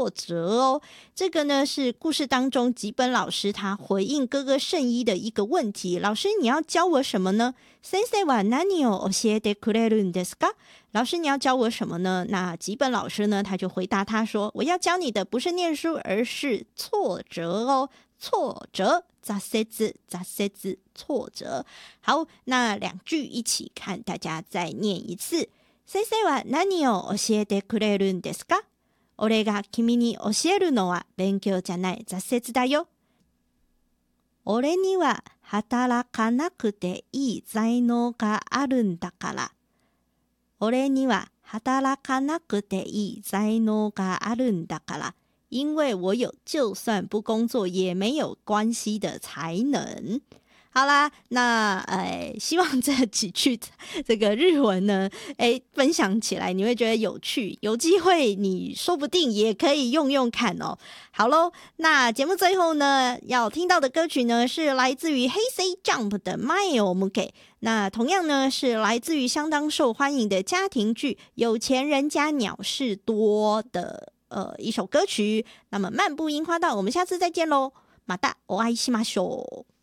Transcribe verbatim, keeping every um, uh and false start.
挫折哦。这个呢是故事当中吉本老师他回应哥哥圣一的一个问题，老师你要教我什么呢？先生は何を教えてくれるんですか？老师你要教我什么呢？那吉本老师呢他就回答他说，我要教你的不是念书，而是挫折哦，挫折，挫折，挫折，挫折。好，那两句一起看，大家再念一次。先生は何を教えてくれるんですか？俺が君に教えるのは勉強じゃない挫折だよ。俺には働かなくていい才能があるんだから。俺には働かなくていい才能があるんだから。因为我有就算不工作也没有关系的才能。好啦，那呃，希望这几句这个日文呢，哎，分享起来你会觉得有趣，有机会你说不定也可以用用看哦。好咯，那节目最后呢，要听到的歌曲呢是来自于 Hey! Jump 的 Mile Muke， 那同样呢是来自于相当受欢迎的家庭剧《有钱人家鸟事多》的呃一首歌曲。那么漫步樱花道，我们下次再见咯，またお会いしましょう。